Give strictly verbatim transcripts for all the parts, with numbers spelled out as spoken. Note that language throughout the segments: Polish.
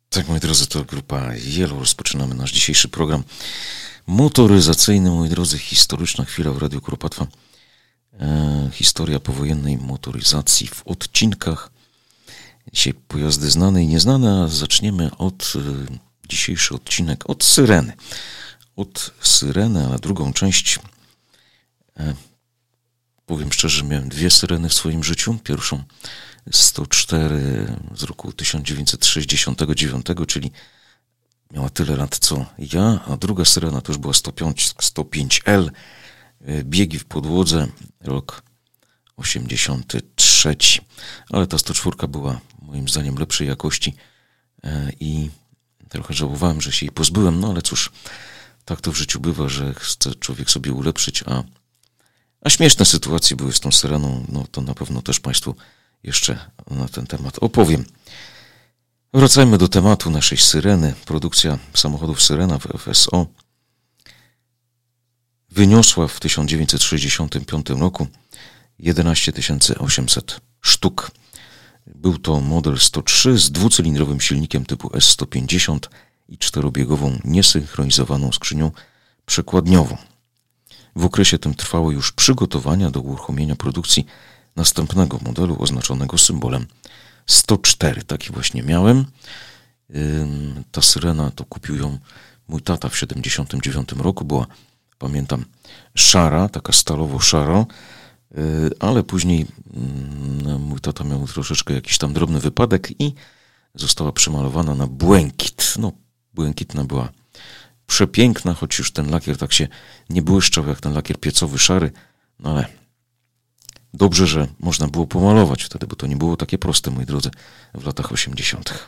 Tak, moi drodzy, to grupa Yellow. Rozpoczynamy nasz dzisiejszy program motoryzacyjny. Moi drodzy, historyczna chwila w Radiu Kuropatwa. E, historia powojennej motoryzacji w odcinkach. Dzisiaj pojazdy znane i nieznane, a zaczniemy od e, dzisiejszy odcinek od Syreny. Od Syreny, a drugą część e, powiem szczerze, miałem dwie Syreny w swoim życiu. Pierwszą sto cztery z roku tysiąc dziewięćset sześćdziesiątego dziewiątego, czyli miała tyle lat co ja, a druga Syrena to już była sto pięć, sto pięć L, biegi w podłodze, rok osiemdziesiąty trzeci. Ale ta sto cztery była moim zdaniem lepszej jakości i trochę żałowałem, że się jej pozbyłem, no ale cóż, tak to w życiu bywa, że chce człowiek sobie ulepszyć, a, a śmieszne sytuacje były z tą Syreną, no to na pewno też Państwu jeszcze na ten temat opowiem. Wracajmy do tematu naszej Syreny. Produkcja samochodów Syrena w F S O wyniosła w tysiąc dziewięćset sześćdziesiątym piątym roku jedenaście tysięcy osiemset sztuk. Był to model sto trzy z dwucylindrowym silnikiem typu S sto pięćdziesiąt i czterobiegową niesynchronizowaną skrzynią przekładniową. W okresie tym trwały już przygotowania do uruchomienia produkcji następnego modelu oznaczonego symbolem sto cztery. Taki właśnie miałem. Ta Syrena to kupił ją mój tata w siedemdziesiątym dziewiątym roku. Była, pamiętam, szara, taka stalowo-szara, ale później mój tata miał troszeczkę jakiś tam drobny wypadek i została przemalowana na błękit. No, błękitna była przepiękna, choć już ten lakier tak się nie błyszczał jak ten lakier piecowy szary, no ale dobrze, że można było pomalować wtedy, bo to nie było takie proste, moi drodzy, w latach osiemdziesiątych.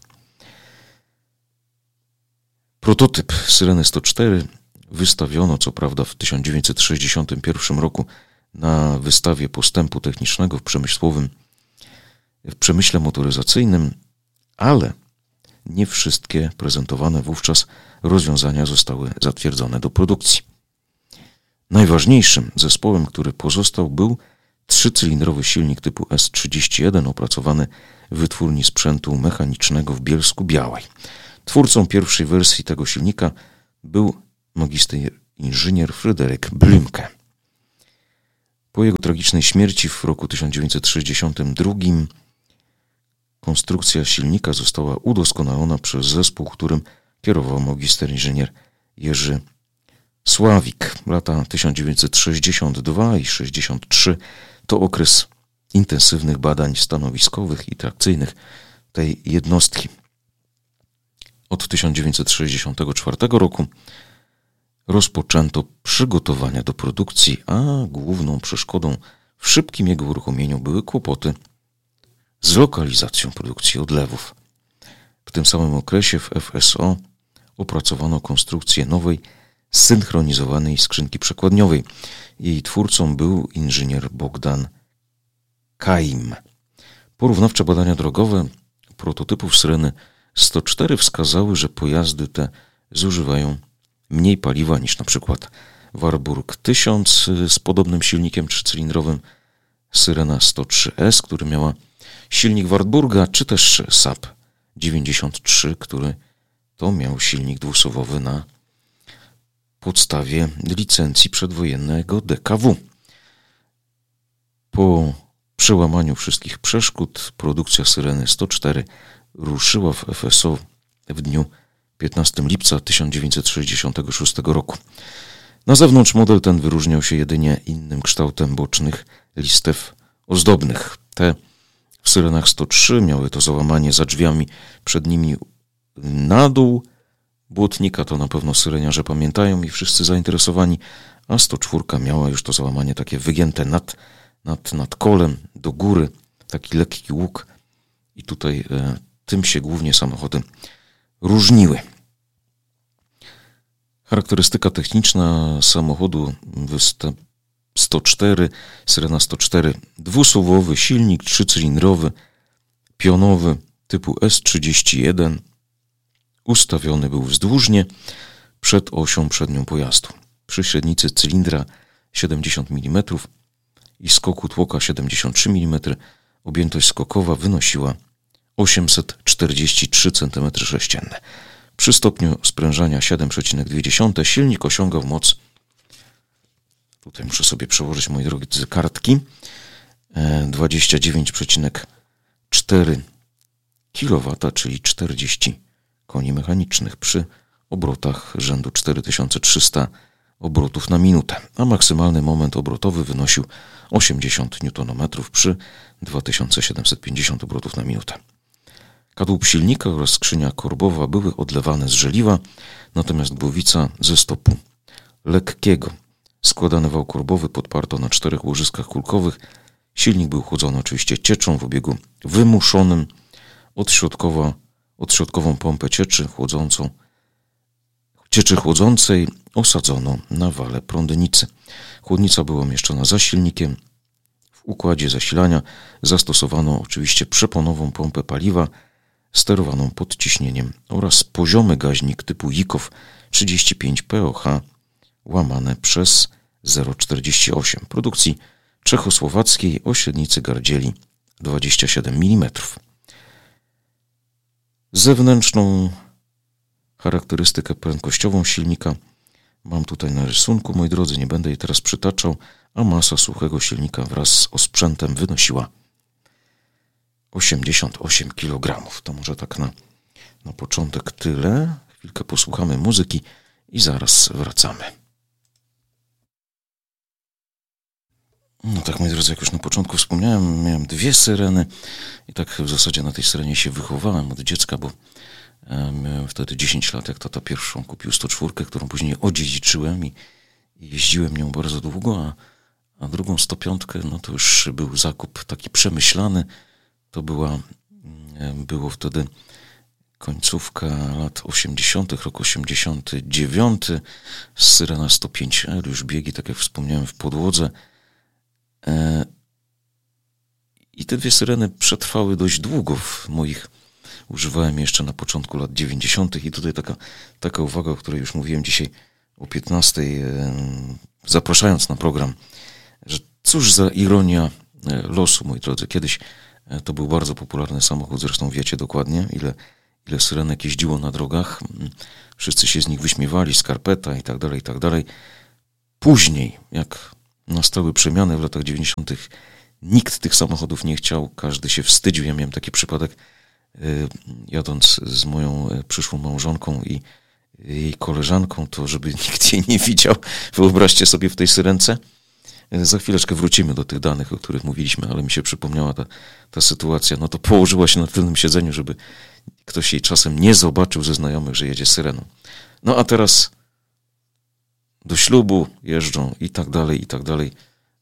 Prototyp Syreny sto cztery wystawiono, co prawda, w tysiąc dziewięćset sześćdziesiątym pierwszym roku na wystawie postępu technicznego w przemysłowym, w przemyśle motoryzacyjnym, ale nie wszystkie prezentowane wówczas rozwiązania zostały zatwierdzone do produkcji. Najważniejszym zespołem, który pozostał, był trzycylindrowy silnik typu S trzydzieści jeden opracowany w wytwórni sprzętu mechanicznego w Bielsku-Białej. Twórcą pierwszej wersji tego silnika był magister inżynier Fryderyk Blümke. Po jego tragicznej śmierci w roku tysiąc dziewięćset sześćdziesiątym drugim konstrukcja silnika została udoskonalona przez zespół, którym kierował magister inżynier Jerzy Sławik. Lata tysiąc dziewięćset sześćdziesiąty drugi i sześćdziesiąty trzeci to okres intensywnych badań stanowiskowych i trakcyjnych tej jednostki. Od tysiąc dziewięćset sześćdziesiątego czwartego roku rozpoczęto przygotowania do produkcji, a główną przeszkodą w szybkim jego uruchomieniu były kłopoty z lokalizacją produkcji odlewów. W tym samym okresie w F S O opracowano konstrukcję nowej, zsynchronizowanej skrzynki przekładniowej. Jej twórcą był inżynier Bogdan Kaim. Porównawcze badania drogowe prototypów Syreny sto cztery wskazały, że pojazdy te zużywają mniej paliwa niż na przykład Warburg tysiąc z podobnym silnikiem trzycylindrowym, Syrena sto trzy S, który miała silnik Wartburga, czy też Saab dziewięćdziesiąt trzy, który to miał silnik dwusuwowy na podstawie licencji przedwojennego D K W. Po przełamaniu wszystkich przeszkód produkcja Syreny sto cztery ruszyła w F S O w dniu piętnastego lipca tysiąc dziewięćset sześćdziesiątego szóstego roku. Na zewnątrz model ten wyróżniał się jedynie innym kształtem bocznych listew ozdobnych. Te w Syrenach sto trzy miały to załamanie za drzwiami przed nimi na dół błotnika, to na pewno syreniarze pamiętają i wszyscy zainteresowani, a sto cztery miała już to załamanie takie wygięte nad, nad, nad kolem, do góry, taki lekki łuk i tutaj e, tym się głównie samochody różniły. Charakterystyka techniczna samochodu sto cztery, Syrena sto cztery, dwusuwowy silnik trzycylindrowy, pionowy typu S trzydzieści jeden, ustawiony był wzdłużnie przed osią przednią pojazdu. Przy średnicy cylindra siedemdziesiąt milimetrów i skoku tłoka siedemdziesiąt trzy milimetry objętość skokowa wynosiła osiemset czterdzieści trzy centymetry sześcienne. Przy stopniu sprężania siedem przecinek dwa silnik osiągał moc, tutaj muszę sobie przełożyć, moi drodzy, kartki, dwadzieścia dziewięć przecinek cztery kilowata, czyli czterdzieści koni mechanicznych przy obrotach rzędu cztery tysiące trzysta obrotów na minutę, a maksymalny moment obrotowy wynosił osiemdziesiąt niutonometrów przy dwa tysiące siedemset pięćdziesiąt obrotów na minutę. Kadłub silnika oraz skrzynia korbowa były odlewane z żeliwa, natomiast głowica ze stopu lekkiego. Składany wał korbowy podparto na czterech łożyskach kulkowych. Silnik był chłodzony oczywiście cieczą w obiegu wymuszonym. Odśrodkowa, odśrodkową pompę cieczy chłodzącą, cieczy chłodzącej osadzono na wale prądnicy. Chłodnica była umieszczona za silnikiem. W układzie zasilania zastosowano oczywiście przeponową pompę paliwa sterowaną podciśnieniem oraz poziomy gaźnik typu Jikow trzydzieści pięć P O H łamane przez zero przecinek czterdzieści osiem produkcji czechosłowackiej o średnicy gardzieli dwadzieścia siedem milimetrów. Zewnętrzną charakterystykę prędkościową silnika mam tutaj na rysunku, moi drodzy, nie będę jej teraz przytaczał, a masa suchego silnika wraz z osprzętem wynosiła osiemdziesiąt osiem kilogramów. To może tak na, na początek tyle. Chwilkę posłuchamy muzyki i zaraz wracamy. No tak, moi drodzy, jak już na początku wspomniałem, miałem dwie syreny i tak w zasadzie na tej syrenie się wychowałem od dziecka, bo miałem wtedy dziesięć lat, jak tata pierwszą kupił sto cztery, którą później odziedziczyłem i, i jeździłem nią bardzo długo, a, a drugą sto pięć, no to już był zakup taki przemyślany. To była, było wtedy końcówka lat osiemdziesiątych, rok osiemdziesiąty dziewiąty, syrena sto pięć R, już biegi, tak jak wspomniałem, w podłodze. I te dwie syreny przetrwały dość długo w moich, używałem jeszcze na początku lat dziewięćdziesiątych i tutaj taka, taka uwaga, o której już mówiłem dzisiaj o piętnastej, zapraszając na program, że cóż za ironia losu, moi drodzy. Kiedyś to był bardzo popularny samochód, zresztą wiecie dokładnie, ile, ile syrenek jeździło na drogach. Wszyscy się z nich wyśmiewali, skarpeta i tak dalej, i tak dalej. Później, jak nastały przemiany w latach dziewięćdziesiątych, nikt tych samochodów nie chciał, każdy się wstydził. Ja miałem taki przypadek, jadąc z moją przyszłą małżonką i jej koleżanką, to żeby nikt jej nie widział. Wyobraźcie sobie w tej syrence. Za chwileczkę wrócimy do tych danych, o których mówiliśmy, ale mi się przypomniała ta, ta sytuacja. No to położyła się na tylnym siedzeniu, żeby ktoś jej czasem nie zobaczył ze znajomych, że jedzie syreną. No a teraz do ślubu jeżdżą i tak dalej, i tak dalej.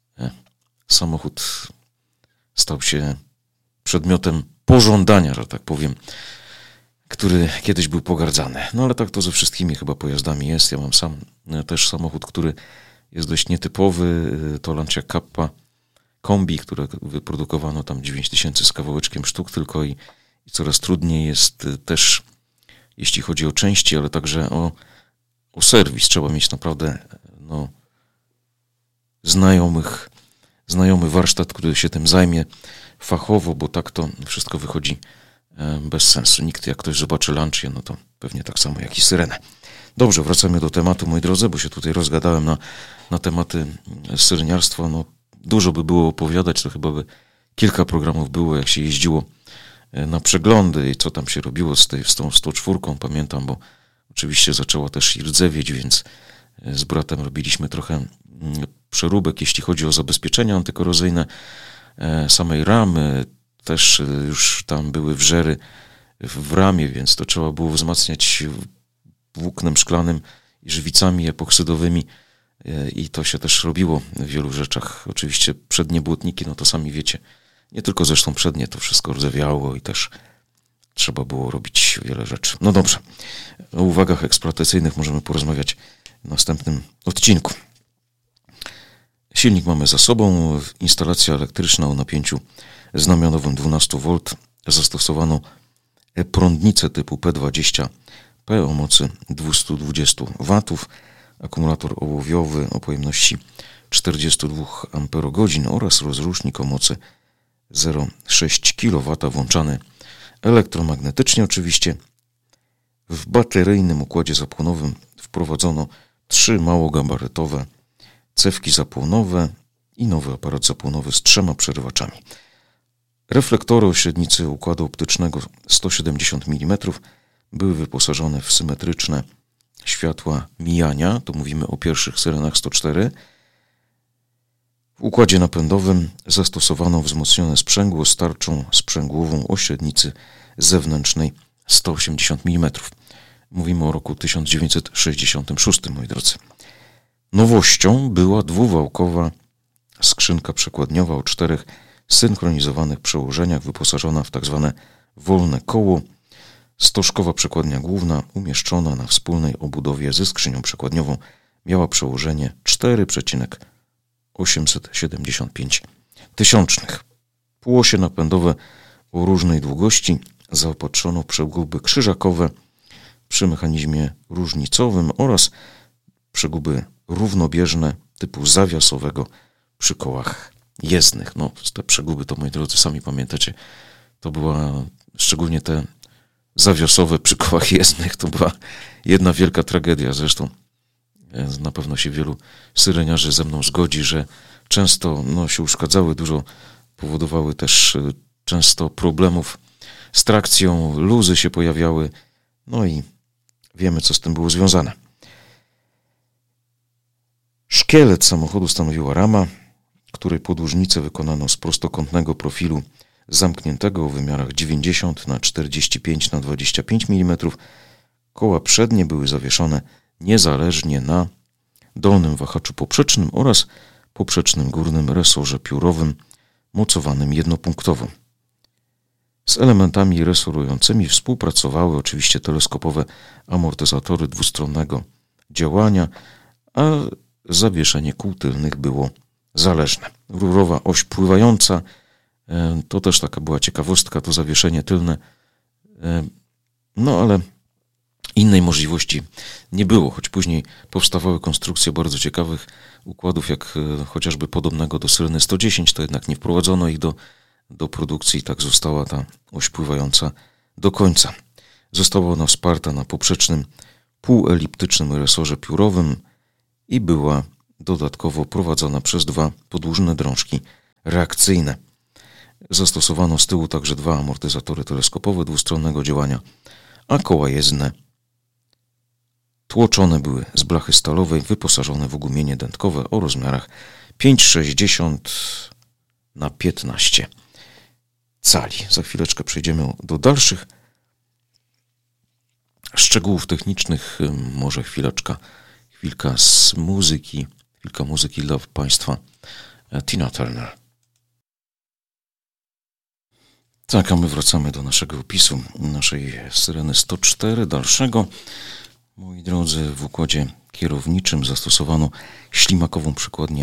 Samochód stał się przedmiotem pożądania, że tak powiem, który kiedyś był pogardzany. No ale tak to ze wszystkimi chyba pojazdami jest. Ja mam sam też samochód, który jest dość nietypowy. To Lancia Kappa Kombi, które wyprodukowano tam dziewięć tysięcy z kawałeczkiem sztuk tylko i, i coraz trudniej jest też, jeśli chodzi o części, ale także o, o serwis. Trzeba mieć naprawdę no, znajomych, znajomy warsztat, który się tym zajmie fachowo, bo tak to wszystko wychodzi bez sensu. Nikt, jak ktoś zobaczy Lancię, no to pewnie tak samo jak i syrenę. Dobrze, wracamy do tematu, moi drodzy, bo się tutaj rozgadałem na, na tematy syreniarstwa. No, dużo by było opowiadać, to chyba by kilka programów było, jak się jeździło na przeglądy i co tam się robiło z, tej, z tą sto czwórką. Pamiętam, bo oczywiście zaczęła też i rdzewieć, więc z bratem robiliśmy trochę przeróbek, jeśli chodzi o zabezpieczenia antykorozyjne samej ramy. Też już tam były wrzery w ramie, więc to trzeba było wzmacniać włóknem szklanym i żywicami epoksydowymi i to się też robiło w wielu rzeczach. Oczywiście przednie błotniki, no to sami wiecie, nie tylko zresztą przednie, to wszystko rdzewiało i też trzeba było robić wiele rzeczy. No dobrze, o uwagach eksploatacyjnych możemy porozmawiać w następnym odcinku. Silnik mamy za sobą, instalacja elektryczna o napięciu znamionowym dwanaście wolt. Zastosowano prądnicę typu P dwadzieścia P o mocy dwieście dwadzieścia watów, akumulator ołowiowy o pojemności czterdzieści dwa amperogodzin oraz rozrusznik o mocy zero przecinek sześć kilowata włączany elektromagnetycznie oczywiście. W bateryjnym układzie zapłonowym wprowadzono trzy małogabarytowe cewki zapłonowe i nowy aparat zapłonowy z trzema przerywaczami. Reflektory o średnicy układu optycznego sto siedemdziesiąt milimetrów były wyposażone w symetryczne światła mijania, tu mówimy o pierwszych syrenach sto cztery. W układzie napędowym zastosowano wzmocnione sprzęgło z tarczą sprzęgłową o średnicy zewnętrznej sto osiemdziesiąt milimetrów. Mówimy o roku tysiąc dziewięćset sześćdziesiątym szóstym, moi drodzy. Nowością była dwuwałkowa skrzynka przekładniowa o czterech synchronizowanych przełożeniach, wyposażona w tak zwane wolne koło. Stożkowa przekładnia główna, umieszczona na wspólnej obudowie ze skrzynią przekładniową, miała przełożenie cztery przecinek osiemset siedemdziesiąt pięć tysiącznych. Półosie napędowe o różnej długości zaopatrzono w przeguby krzyżakowe przy mechanizmie różnicowym oraz przeguby równobieżne typu zawiasowego przy kołach jezdnych. No, te przeguby to, moi drodzy, sami pamiętacie, to była, szczególnie te zawiasowe przy kołach jezdnych, to była jedna wielka tragedia. Zresztą na pewno się wielu syreniarzy ze mną zgodzi, że często no, się uszkadzały, dużo powodowały też często problemów z trakcją, luzy się pojawiały, no i wiemy, co z tym było związane. Szkielet samochodu stanowiła rama, której podłużnicę wykonano z prostokątnego profilu zamkniętego o wymiarach dziewięćdziesiąt na czterdzieści pięć na dwadzieścia pięć milimetrów. Koła przednie były zawieszone niezależnie na dolnym wahaczu poprzecznym oraz poprzecznym górnym resorze piórowym mocowanym jednopunktowo. Z elementami resorującymi współpracowały oczywiście teleskopowe amortyzatory dwustronnego działania, a zawieszenie kół tylnych było zależne. Rurowa oś pływająca, to też taka była ciekawostka, to zawieszenie tylne, no ale innej możliwości nie było, choć później powstawały konstrukcje bardzo ciekawych układów, jak chociażby podobnego do Syreny sto dziesięć, to jednak nie wprowadzono ich do, do produkcji i tak została ta oś pływająca do końca. Została ona wsparta na poprzecznym półeliptycznym resorze piórowym i była dodatkowo prowadzona przez dwa podłużne drążki reakcyjne. Zastosowano z tyłu także dwa amortyzatory teleskopowe dwustronnego działania, a koła jezdne tłoczone były z blachy stalowej, wyposażone w ogumienie dętkowe o rozmiarach pięć sześćdziesiąt na piętnaście cali. Za chwileczkę przejdziemy do dalszych szczegółów technicznych. Może chwileczka, chwilka z muzyki, chwilka muzyki dla Państwa. Tina Turner. Tak, a my wracamy do naszego opisu naszej Syreny sto cztery, dalszego. Moi drodzy, w układzie kierowniczym zastosowano ślimakową przykładnię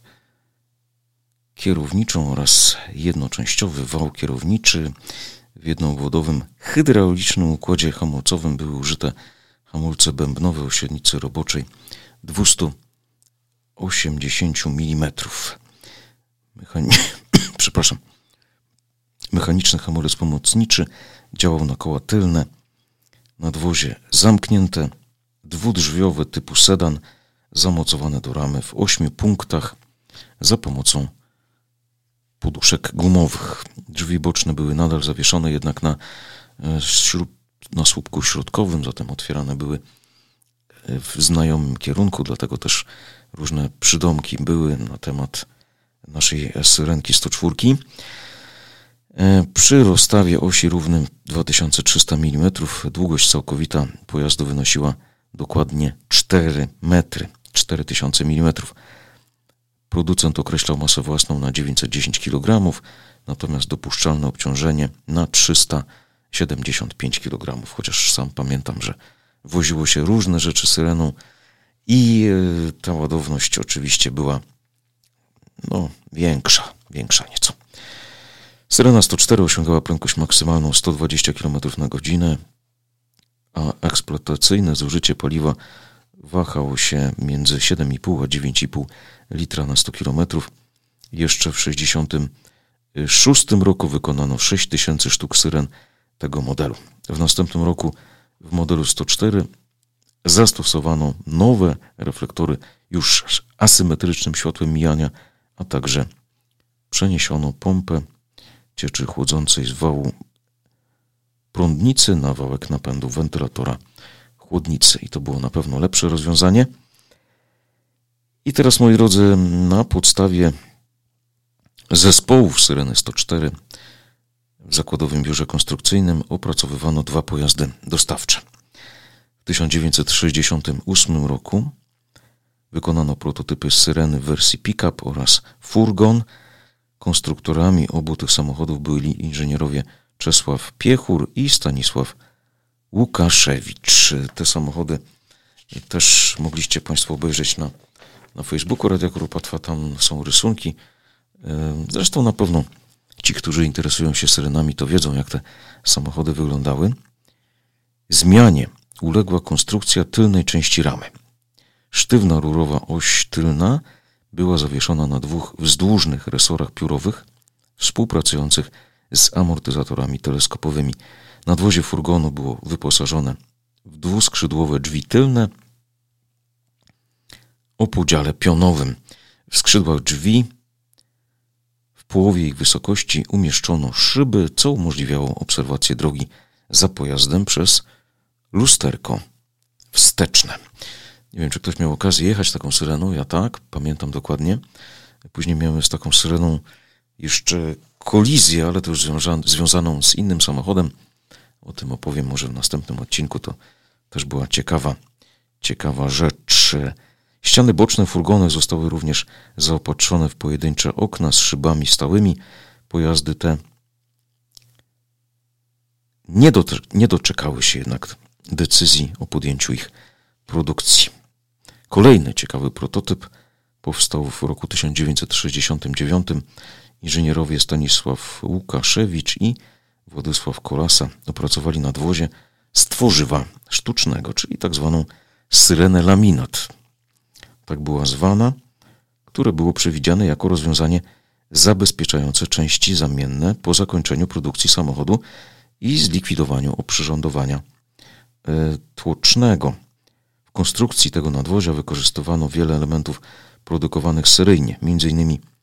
kierowniczą oraz jednoczęściowy wał kierowniczy. W jednoobwodowym hydraulicznym układzie hamulcowym były użyte hamulce bębnowe o średnicy roboczej dwieście osiemdziesiąt milimetrów. Mechani... Przepraszam. Mechaniczny hamulec pomocniczy działał na koła tylne, nadwozie zamknięte, dwudrzwiowe typu sedan, zamocowane do ramy w ośmiu punktach za pomocą poduszek gumowych. Drzwi boczne były nadal zawieszone jednak na, śrub, na słupku środkowym, zatem otwierane były w znajomym kierunku, dlatego też różne przydomki były na temat naszej Syrenki sto cztery. Przy rozstawie osi równym dwa tysiące trzysta milimetrów długość całkowita pojazdu wynosiła dokładnie cztery metry, cztery tysiące milimetrów. Producent określał masę własną na dziewięćset dziesięć kilogramów, natomiast dopuszczalne obciążenie na trzysta siedemdziesiąt pięć kilogramów, chociaż sam pamiętam, że woziło się różne rzeczy Syreną i ta ładowność oczywiście była no, większa, większa nieco. Syrena sto cztery osiągała prędkość maksymalną sto dwadzieścia kilometrów na godzinę, a eksploatacyjne zużycie paliwa wahało się między siedem i pół a dziewięć i pół litra na sto kilometrów. Jeszcze w tysiąc dziewięćset sześćdziesiątym szóstym roku wykonano sześć tysięcy sztuk syren tego modelu. W następnym roku w modelu sto cztery zastosowano nowe reflektory już z asymetrycznym światłem mijania, a także przeniesiono pompę cieczy chłodzącej z wału prądnicy na wałek napędu wentylatora chłodnicy. I to było na pewno lepsze rozwiązanie. I teraz, moi drodzy, na podstawie zespołów Syreny sto cztery w Zakładowym Biurze Konstrukcyjnym opracowywano dwa pojazdy dostawcze. W tysiąc dziewięćset sześćdziesiątym ósmym roku wykonano prototypy Syreny w wersji pick-up oraz furgon. Konstruktorami obu tych samochodów byli inżynierowie Czesław Piechur i Stanisław Łukaszewicz. Te samochody też mogliście Państwo obejrzeć na, na Facebooku Radia Grupa Trwa, tam są rysunki. Zresztą na pewno ci, którzy interesują się Syrenami, to wiedzą, jak te samochody wyglądały. Zmianie uległa konstrukcja tylnej części ramy. Sztywna rurowa oś tylna była zawieszona na dwóch wzdłużnych resorach piórowych współpracujących z amortyzatorami teleskopowymi. Nadwozie furgonu było wyposażone w dwuskrzydłowe drzwi tylne o podziale pionowym. W skrzydłach drzwi w połowie ich wysokości umieszczono szyby, co umożliwiało obserwację drogi za pojazdem przez lusterko wsteczne. Nie wiem, czy ktoś miał okazję jechać taką Syreną, ja tak, pamiętam dokładnie. Później miałem z taką Syreną jeszcze kolizję, ale to już związa- związaną z innym samochodem. O tym opowiem może w następnym odcinku, to też była ciekawa, ciekawa rzecz. Ściany boczne furgonów zostały również zaopatrzone w pojedyncze okna z szybami stałymi. Pojazdy te nie, do, nie doczekały się jednak decyzji o podjęciu ich produkcji. Kolejny ciekawy prototyp powstał w roku tysiąc dziewięćset sześćdziesiątym dziewiątym. Inżynierowie Stanisław Łukaszewicz i Władysław Kolasa opracowali nadwozie z tworzywa sztucznego, czyli tak zwaną syrenę laminat. Tak była zwana, które było przewidziane jako rozwiązanie zabezpieczające części zamienne po zakończeniu produkcji samochodu i zlikwidowaniu oprzyrządowania y, tłocznego. W konstrukcji tego nadwozia wykorzystywano wiele elementów produkowanych seryjnie, między innymi